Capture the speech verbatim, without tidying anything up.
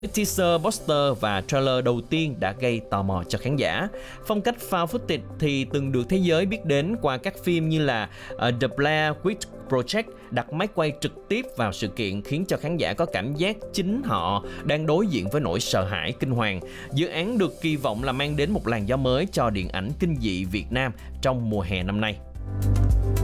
Teaser, poster và trailer đầu tiên đã gây tò mò cho khán giả. Phong cách found footage thì từng được thế giới biết đến qua các phim như là uh, The Blair Witch Project, đặt máy quay trực tiếp vào sự kiện khiến cho khán giả có cảm giác chính họ đang đối diện với nỗi sợ hãi kinh hoàng. Dự án được kỳ vọng là mang đến một làn gió mới cho điện ảnh kinh dị Việt Nam trong mùa hè năm nay.